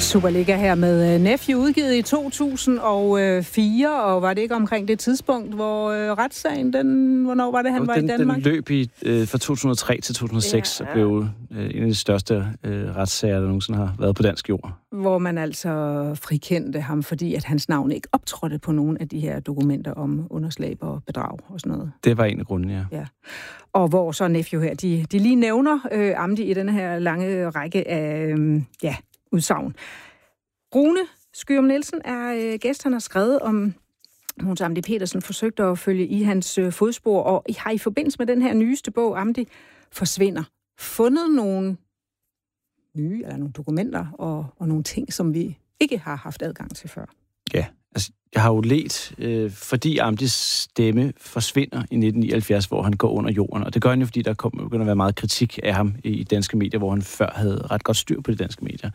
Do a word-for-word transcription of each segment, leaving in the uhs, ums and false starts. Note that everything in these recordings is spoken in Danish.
Superliga her med Nephew, udgivet i to tusind og fire, og var det ikke omkring det tidspunkt, hvor øh, retssagen, den, hvornår var det, han og var den, i Danmark? Den løb i, øh, fra to tusind og tre til to tusind og seks, ja, ja. Og blev øh, en af de største øh, retssager, der nogensinde har været på dansk jord. Hvor man altså frikendte ham, fordi at hans navn ikke optrådte på nogle af de her dokumenter om underslag og bedrag og sådan noget. Det var en af grundene, ja. ja. Og hvor så Nephew her, de, de lige nævner øh, Amdi i den her lange række af øh, ja, udsagn. Rune Skyum Nielsen er øh, gæst, han har skrevet om Mogens Amdi Petersen, forsøgte at følge i hans øh, fodspor, og I har i forbindelse med den her nyeste bog, Amdi forsvinder, fundet nogle nye, eller nogle dokumenter og, og nogle ting, som vi ikke har haft adgang til før. Ja, altså jeg har jo let, øh, fordi Amdis stemme forsvinder i nitten nioghalvfjerds, hvor han går under jorden, og det gør han jo, fordi der kommer begynder at være meget kritik af ham i danske medier, hvor han før havde ret godt styr på de danske medier.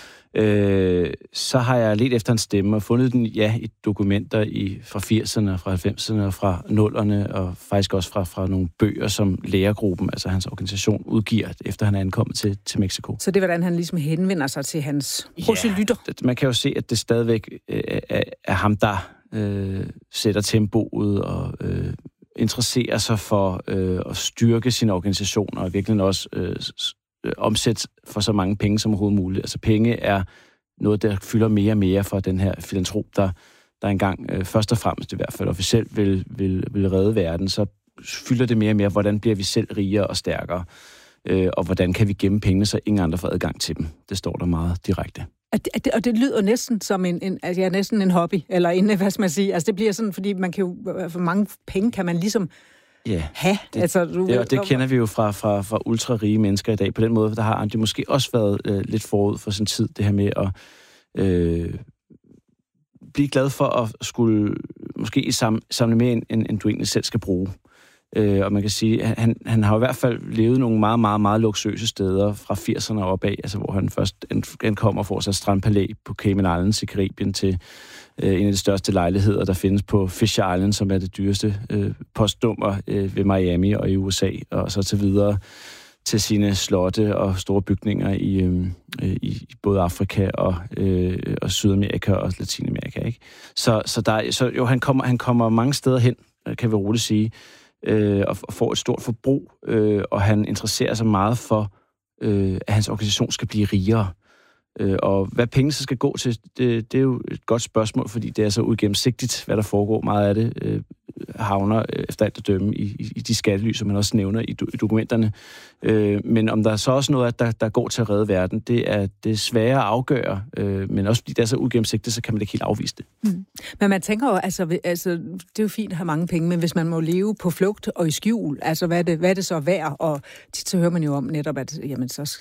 Øh, så har jeg let efter hans stemme og fundet den, ja, i dokumenter i, fra firserne, fra halvfemserne og fra nullerne, og faktisk også fra, fra nogle bøger, som Lærergruppen, altså hans organisation, udgiver, efter han er ankommet til, til Mexico. Så det er, hvordan han ligesom henvender sig til hans proselytter? Ja, man kan jo se, at det stadigvæk øh, er, er ham, der øh, sætter tempoet og øh, interesserer sig for øh, at styrke sine organisationer, og virkelig også øh, omsæt for så mange penge som overhovedet muligt. Altså penge er noget, der fylder mere og mere for den her filantrop, der, der engang øh, først og fremmest i hvert fald officielt vil, vil, vil redde verden. Så fylder det mere og mere, hvordan bliver vi selv rigere og stærkere, øh, og hvordan kan vi gemme pengene, så ingen andre får adgang til dem. Det står der meget direkte. Og det, og det lyder næsten som en, en, altså, ja, næsten en hobby, eller en, hvad skal man sige. Altså det bliver sådan, fordi man kan jo, for mange penge kan man ligesom ja, ha, det, altså, du, det, og det kender vi jo fra, fra, fra ultra-rige mennesker i dag. På den måde, der har Amdi måske også været øh, lidt forud for sin tid, det her med at øh, blive glad for at skulle måske samle, samle mere, end, end du egentlig selv skal bruge. Øh, og man kan sige, at han, han har i hvert fald levet nogle meget, meget, meget luksuriøse steder fra firserne opad, altså hvor han først ankommer og får sig et strandpalæ på Cayman Islands i Karibien til øh, en af de største lejligheder, der findes på Fisher Island, som er det dyreste øh, postnummer øh, ved Miami og i U S A, og så til videre til sine slotte og store bygninger i, øh, i både Afrika og, øh, og Sydamerika og Latinamerika, ikke? Så, så, der, så jo, han kommer, han kommer mange steder hen, kan vi roligt sige, øh, og, og får et stort forbrug, øh, og han interesserer sig meget for, øh, at hans organisation skal blive rigere. Øh, og hvad penge så skal gå til, det, det er jo et godt spørgsmål, fordi det er så uigennemsigtigt, hvad der foregår. Meget af det øh, havner øh, efter alt at dømme i, i, i de skattely, som man også nævner i, do, i dokumenterne. Øh, men om der er så også noget, der, der går til at redde verden, det er, det er sværere at afgøre, øh, men også fordi det er så uigennemsigtigt, så kan man ikke helt afvise det. Mm. Men man tænker jo, altså, altså, det er jo fint at have mange penge, men hvis man må leve på flugt og i skjul, altså hvad er det, hvad er det så værd? Og tit så hører man jo om netop, at jamen så...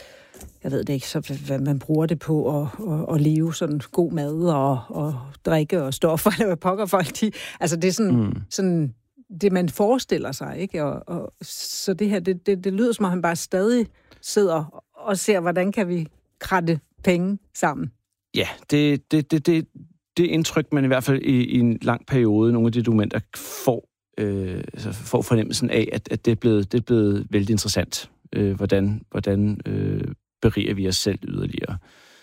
Jeg ved det ikke, så hvad man bruger det på at, at, at leve sådan god mad og, og drikke og stoffer, eller hvad pokker folk de... Altså det er sådan, mm. sådan det, man forestiller sig, ikke? Og, og, så det her, det, det, det lyder som om, han bare stadig sidder og ser, hvordan kan vi kratte penge sammen. Ja, det, det, det, det, det indtryk, man i hvert fald i, i en lang periode, nogle af de dokumenter får, øh, altså får fornemmelsen af, at, at det, er blevet, det er blevet vældig interessant, øh, hvordan... hvordan øh, beriger vi os selv yderligere.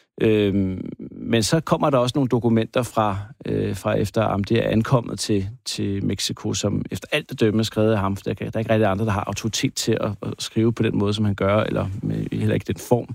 Øhm, men så kommer der også nogle dokumenter fra, øh, fra efter Amdi er ankommet til, til Mexico, som efter alt at dømme er skrevet af ham. Der, der er ikke rigtig andre, der har autoritet til at, at skrive på den måde, som han gør, eller med, heller ikke den form,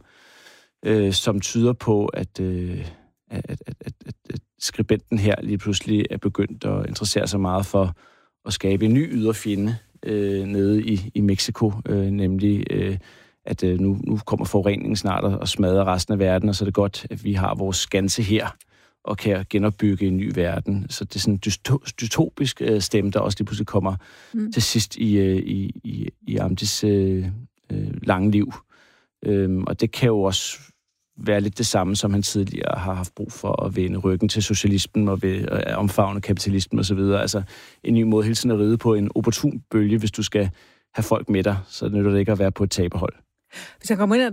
øh, som tyder på, at, øh, at, at, at, at, at skribenten her lige pludselig er begyndt at interessere sig meget for at skabe en ny yderfjende øh, nede i, i Mexico, øh, nemlig... Øh, at øh, nu, nu kommer forureningen snart og smadrer resten af verden, og så er det godt, at vi har vores skanse her og kan genopbygge en ny verden. Så det er sådan en dysto- dystopisk øh, stemme, der også lige pludselig kommer mm. til sidst i, øh, i, i, i Amdis øh, øh, lange liv. Øhm, og det kan jo også være lidt det samme, som han tidligere har haft brug for at vende ryggen til socialismen og ved at omfavne kapitalismen osv. Altså en ny måde hele tiden at ride på en opportun bølge, hvis du skal have folk med dig, så nytter det ikke at være på et taberhold. Hvis jeg kommer ind